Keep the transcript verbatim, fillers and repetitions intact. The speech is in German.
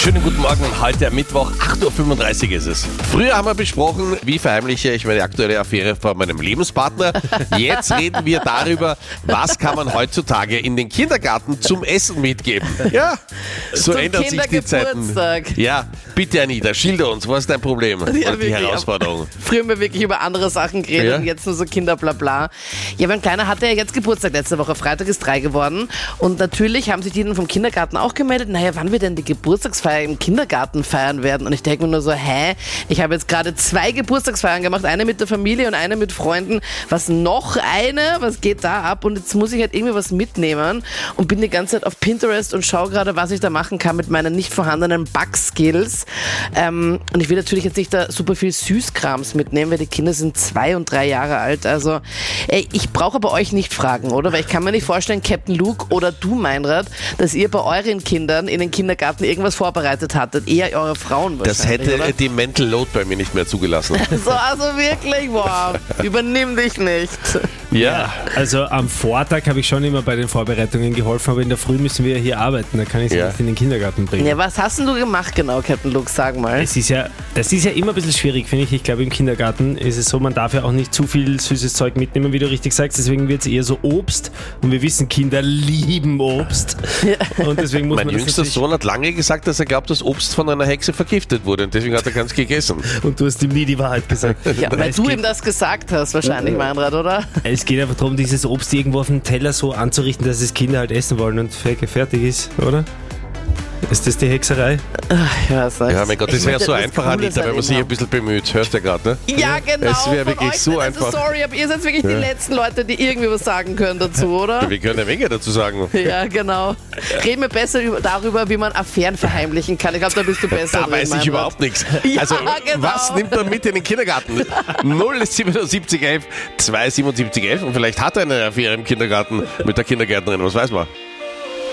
Schönen guten Morgen, heute am Mittwoch, acht Uhr fünfunddreißig ist es. Früher haben wir besprochen, wie verheimliche ich meine aktuelle Affäre vor meinem Lebenspartner. Jetzt reden wir darüber, was kann man heutzutage in den Kindergarten zum Essen mitgeben. Ja, so Zum ändern sich die Zeiten. Kindergeburtstag. Ja, bitte Anita, schilder uns, was ist dein Problem oder die wirklich, Herausforderung? Früher haben wir wirklich über andere Sachen geredet Ja? und jetzt nur so Kinderblabla. Ja, mein Kleiner hatte ja jetzt Geburtstag letzte Woche. Freitag ist drei geworden. Und natürlich haben sich die dann vom Kindergarten auch gemeldet. Naja, wann wir denn die Geburtstagsfeier im Kindergarten feiern werden. Und ich denke mir nur so, hä? Ich habe jetzt gerade zwei Geburtstagsfeiern gemacht. Eine mit der Familie und eine mit Freunden. Was noch eine? Was geht da ab? Und jetzt muss ich halt irgendwie was mitnehmen und bin die ganze Zeit auf Pinterest und schaue gerade, was ich da machen kann mit meinen nicht vorhandenen Backskills. Ähm, und ich will natürlich jetzt nicht da super viel Süßkrams mitnehmen, weil die Kinder sind zwei und drei Jahre alt. Also ey, ich brauche aber euch nicht fragen, oder? Weil ich kann mir nicht vorstellen, Captain Luke oder du, Meinrad, dass ihr bei euren Kindern in den Kindergarten irgendwas vorbereitet hattet. Eher eure Frauen wahrscheinlich, Das hätte oder? die Mental Load bei mir nicht mehr zugelassen. So, also wirklich, wow, übernimm dich nicht. Ja, Also am Vortag habe ich schon immer bei den Vorbereitungen geholfen, aber in der Früh müssen wir hier arbeiten, da kann ich sie Ja. nicht in den Kindergarten bringen. Ja, was hast denn du gemacht genau, Captain Luke? Sag mal. Es ist ja, das ist ja immer ein bisschen schwierig, finde ich. Ich glaube, im Kindergarten ist es so, man darf ja auch nicht zu viel süßes Zeug mitnehmen, wie du richtig sagst. Deswegen wird es eher so Obst. Und wir wissen, Kinder lieben Obst. Und deswegen muss mein man das jüngster natürlich- Sohn hat lange gesagt, dass er glaubt, dass Obst von einer Hexe vergiftet wurde und deswegen hat er ganz gegessen. Und du hast ihm nie die Wahrheit gesagt. Ja, weil es du geht, ihm das gesagt hast, wahrscheinlich, Meinrad, oder? Es geht einfach darum, dieses Obst irgendwo auf dem Teller so anzurichten, dass es Kinder halt essen wollen und fertig ist, oder? Ist das die Hexerei? Ich weiß nicht. Ja, mein Gott, das Ich wäre möchte so etwas einfach, Cooles Anita, wenn man erleben sich ein haben. bisschen bemüht. Hörst du ja gerade, ne? Ja, genau. Es wäre von wirklich euch so nicht. einfach. Also sorry, aber ihr seid wirklich die letzten Leute, die irgendwie was sagen können dazu, oder? Wir können eine Menge dazu sagen. Ja, genau. Reden wir besser über, darüber, wie man Affären verheimlichen kann. Ich glaube, da bist du besser Da drin, weiß ich Meinrad. überhaupt nichts. Ja, Also, genau. was nimmt man mit in den Kindergarten? null siebenundsiebzig elf zwei siebenundsiebzig elf und vielleicht hat er eine Affäre im Kindergarten mit der Kindergärtnerin, was weiß man.